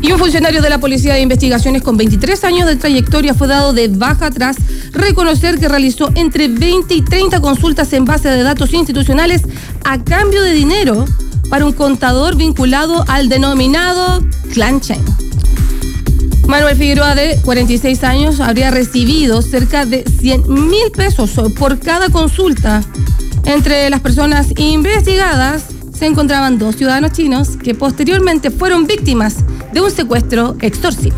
Y un funcionario de la Policía de Investigaciones con 23 años de trayectoria fue dado de baja tras reconocer que realizó entre 20 y 30 consultas en base de datos institucionales a cambio de dinero para un contador vinculado al denominado Clan Chain. Manuel Figueroa, de 46 años, habría recibido cerca de 100.000 pesos por cada consulta. Entre las personas investigadas se encontraban 2 ciudadanos chinos que posteriormente fueron víctimas de un secuestro extorsivo.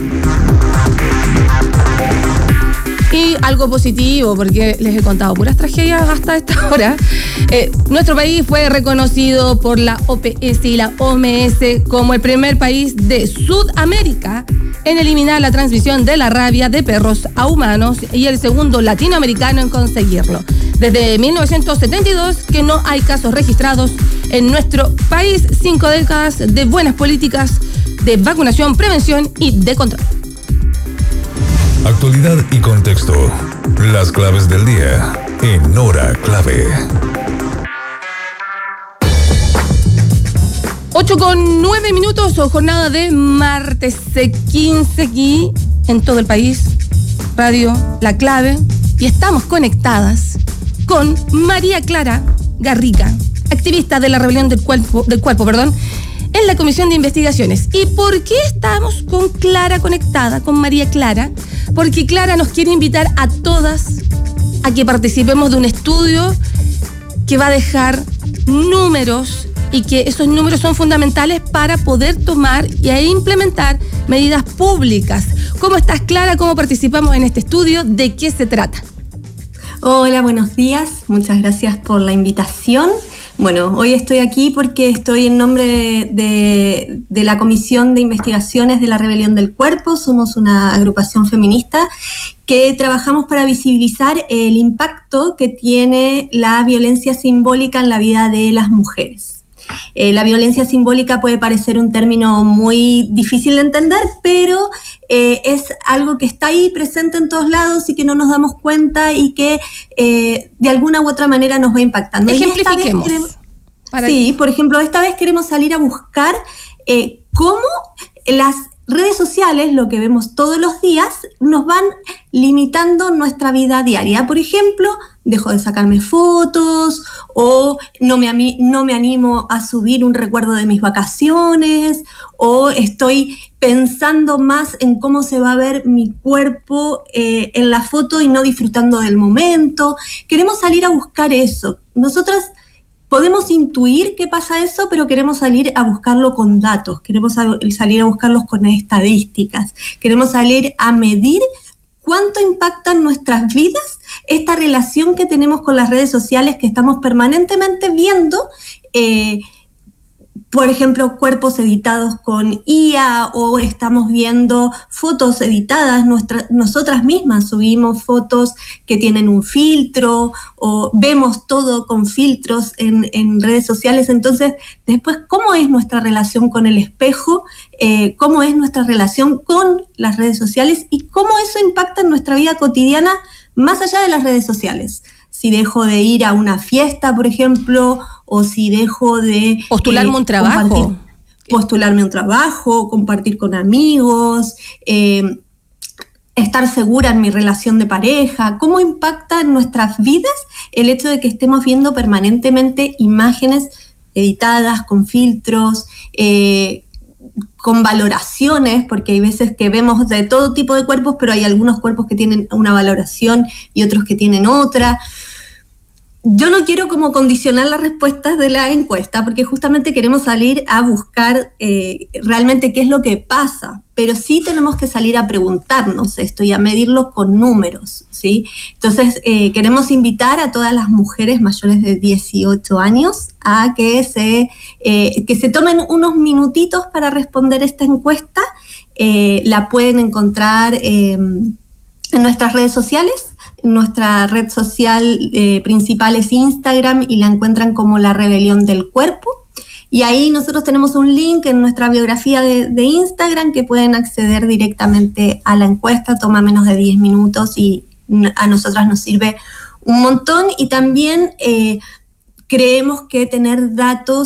Y algo positivo, porque les he contado puras tragedias hasta esta hora. Nuestro país fue reconocido por la OPS y la OMS como el primer país de Sudamérica en eliminar la transmisión de la rabia de perros a humanos y el segundo latinoamericano en conseguirlo. Desde 1972 que no hay casos registrados en nuestro país, 5 décadas de buenas políticas de vacunación, prevención y de control. Actualidad y contexto. Las claves del día en Hora Clave. 8:09, jornada de martes 15 aquí en todo el país. Radio La Clave. Y estamos conectadas con María Clara Garriga, activista de la Rebelión del Cuerpo, en la Comisión de Investigaciones. ¿Y por qué estamos con Clara conectada, con María Clara? Porque Clara nos quiere invitar a todas a que participemos de un estudio que va a dejar números y que esos números son fundamentales para poder tomar y implementar medidas públicas. ¿Cómo estás, Clara? ¿Cómo participamos en este estudio? ¿De qué se trata? Hola, buenos días. Muchas gracias por la invitación. Bueno, hoy estoy aquí porque estoy en nombre de la Comisión de Investigaciones de la Rebelión del Cuerpo. Somos una agrupación feminista que trabajamos para visibilizar el impacto que tiene la violencia simbólica en la vida de las mujeres. La violencia simbólica puede parecer un término muy difícil de entender, pero es algo que está ahí presente en todos lados y que no nos damos cuenta y que de alguna u otra manera nos va impactando. Ejemplifiquemos. Sí, por ejemplo, esta vez queremos salir a buscar cómo las redes sociales, lo que vemos todos los días, nos van limitando nuestra vida diaria. Por ejemplo, dejo de sacarme fotos o no me animo a subir un recuerdo de mis vacaciones o estoy pensando más en cómo se va a ver mi cuerpo en la foto y no disfrutando del momento. Queremos salir a buscar eso. Nosotras podemos intuir qué pasa eso, pero queremos salir a buscarlo con datos, queremos salir a buscarlos con estadísticas, queremos salir a medir cuánto impacta en nuestras vidas esta relación que tenemos con las redes sociales, que estamos permanentemente viendo, por ejemplo, cuerpos editados con IA, o estamos viendo fotos editadas, nosotras mismas subimos fotos que tienen un filtro, o vemos todo con filtros en redes sociales. Entonces, después, ¿cómo es nuestra relación con el espejo? ¿Cómo es nuestra relación con las redes sociales? Y cómo eso impacta en nuestra vida cotidiana más allá de las redes sociales. Si dejo de ir a una fiesta, por ejemplo, o si dejo de postularme un trabajo, compartir con amigos, estar segura en mi relación de pareja. ¿Cómo impacta en nuestras vidas el hecho de que estemos viendo permanentemente imágenes editadas, con filtros, con valoraciones? Porque hay veces que vemos de todo tipo de cuerpos, pero hay algunos cuerpos que tienen una valoración y otros que tienen otra. Yo no quiero como condicionar las respuestas de la encuesta, porque justamente queremos salir a buscar realmente qué es lo que pasa, pero sí tenemos que salir a preguntarnos esto y a medirlo con números, ¿sí? Entonces, queremos invitar a todas las mujeres mayores de 18 años a que se tomen unos minutitos para responder esta encuesta. La pueden encontrar en nuestras redes sociales. Nuestra red social principal es Instagram y la encuentran como La Rebelión del Cuerpo. Y ahí nosotros tenemos un link en nuestra biografía de Instagram que pueden acceder directamente a la encuesta. Toma menos de 10 minutos y a nosotras nos sirve un montón. Y también creemos que tener datos